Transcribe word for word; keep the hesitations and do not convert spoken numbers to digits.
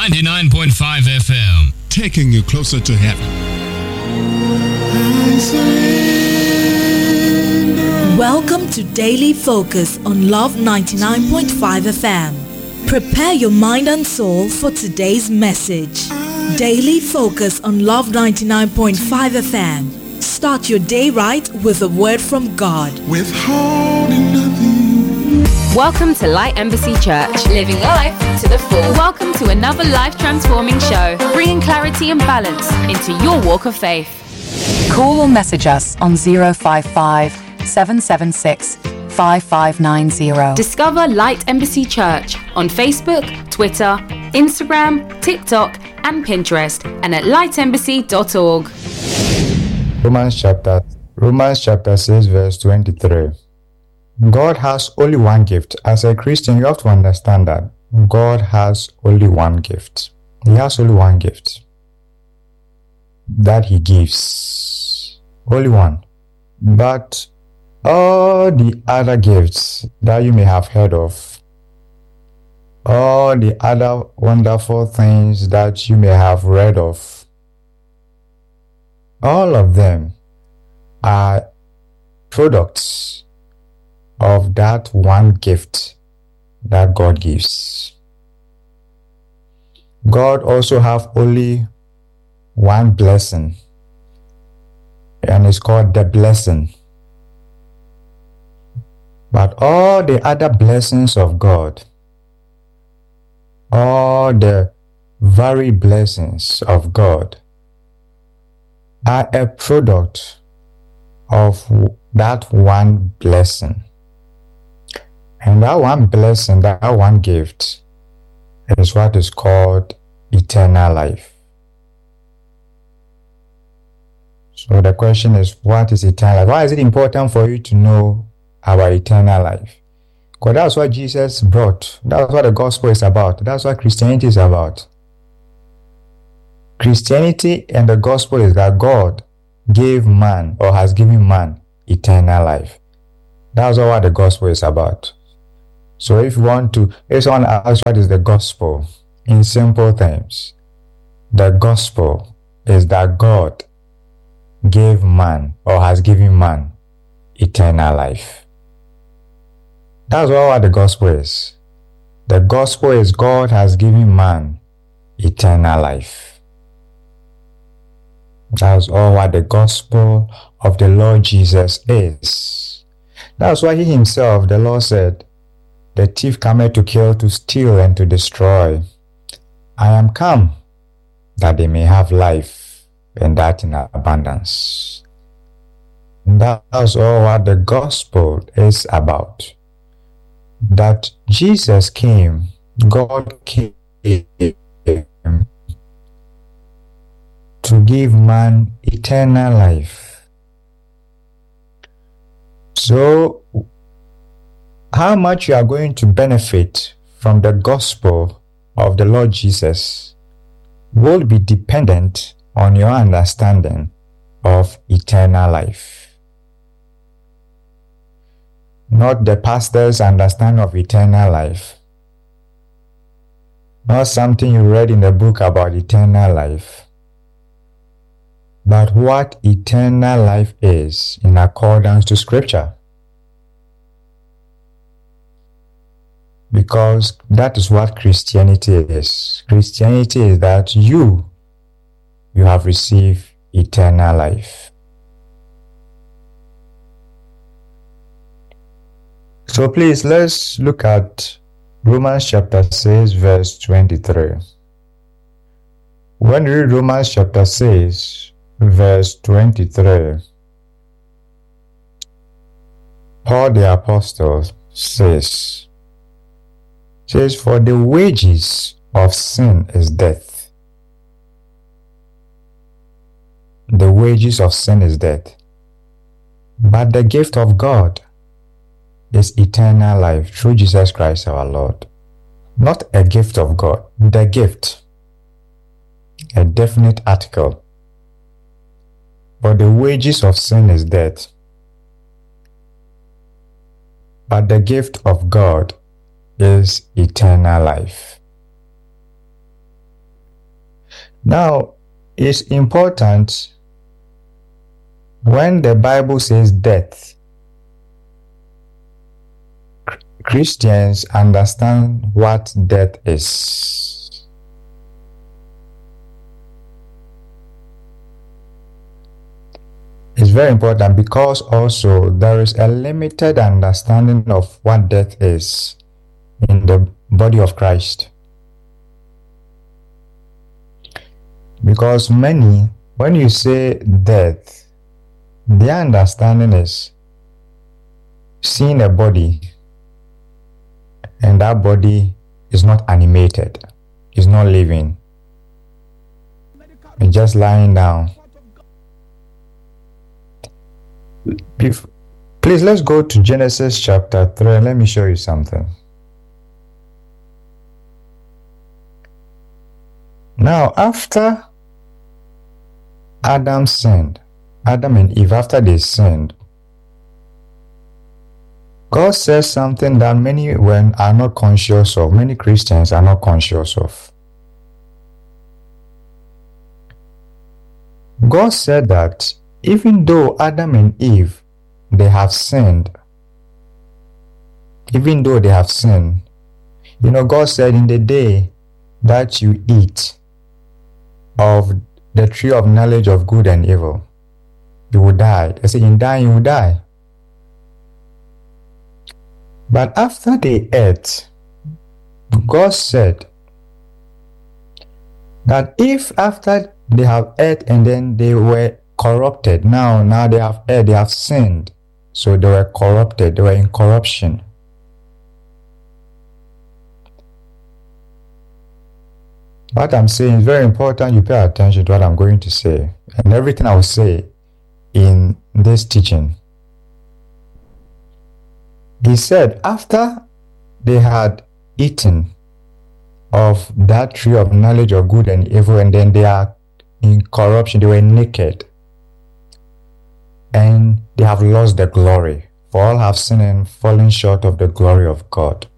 ninety-nine point five F M. Taking you closer to heaven. Welcome to Daily Focus on Love ninety-nine point five F M. Prepare your mind and soul for today's message. Daily Focus on Love ninety-nine point five F M. Start your day right with a word from God. Withholding nothing. Welcome to Light Embassy Church, living life to the full. Welcome to another life-transforming show, bringing clarity and balance into your walk of faith. Call or message us on zero five five, seven seven six, five five nine zero. Discover Light Embassy Church on Facebook, Twitter, Instagram, TikTok, and Pinterest, and at light embassy dot org. Romans chapter Romans chapter six verse twenty-three. God has only one gift. As a Christian, you have to understand that God has only one gift. He has only one gift that He gives. Only one. But all the other gifts that you may have heard of, all the other wonderful things that you may have read of, all of them are products of that one gift that God gives. God also have only one blessing, and it's called the blessing. But all the other blessings of God, all the varied blessings of God are a product of that one blessing. And that one blessing, that one gift, is what is called eternal life. So the question is, what is eternal life? Why is it important for you to know our eternal life? Because that's what Jesus brought. That's what the gospel is about. That's what Christianity is about. Christianity and the gospel is that God gave man, or has given man, eternal life. That's all what the gospel is about. So if you want to, if someone asks what is the gospel, in simple terms, the gospel is that God gave man, or has given man, eternal life. That's all what the gospel is. The gospel is God has given man eternal life. That's all what the gospel of the Lord Jesus is. That's why He Himself, the Lord said, the thief cometh to kill, to steal, and to destroy. I am come that they may have life, and that in abundance. That's all what the gospel is about. That Jesus came, God came to give man eternal life. So, how much you are going to benefit from the gospel of the Lord Jesus will be dependent on your understanding of eternal life. Not the pastor's understanding of eternal life. Not something you read in the book about eternal life. But what eternal life is in accordance to Scripture. Because that is what Christianity is. Christianity is that you, you have received eternal life. So please, let's look at Romans chapter six, verse twenty-three. When you read Romans chapter six, verse twenty-three, Paul the Apostle says, says, for the wages of sin is death. The wages of sin is death. But the gift of God is eternal life through Jesus Christ our Lord. Not a gift of God, the gift. A definite article. For the wages of sin is death. But the gift of God is eternal life. Now, it's important when the Bible says death, Christians understand what death is. It's very important because also there is a limited understanding of what death is in the body of Christ. Because many, when you say death, their understanding is seeing a body and that body is not animated, is not living, it's just lying down. Please, let's go to Genesis chapter three and let me show you something. Now, after Adam sinned, Adam and Eve, after they sinned, God says something that many when are not conscious of, many Christians are not conscious of. God said that even though Adam and Eve, they have sinned, even though they have sinned, you know, God said in the day that you eat of the tree of knowledge of good and evil, you will die. They said, in dying, you will die. But after they ate, God said that if after they have ate and then they were corrupted, now, now they have ate, they have sinned, so they were corrupted, they were in corruption. What I'm saying is very important. You pay attention to what I'm going to say. And everything I will say in this teaching. He said, after they had eaten of that tree of knowledge of good and evil, and then they are in corruption, they were naked, and they have lost the glory. For all have sinned and fallen short of the glory of God.